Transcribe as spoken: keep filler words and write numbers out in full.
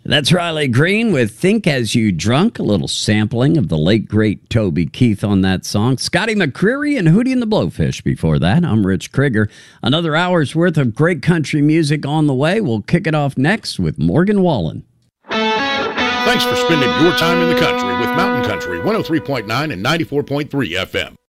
That's Riley Green with Think As You Drunk, a little sampling of the late, great Toby Keith on that song. Scotty McCreery and Hootie and the Blowfish before that. I'm Rich Krieger. Another hour's worth of great country music on the way. We'll kick it off next with Morgan Wallen. Thanks for spending your time in the country with Mountain Country one oh three point nine and ninety-four point three F M.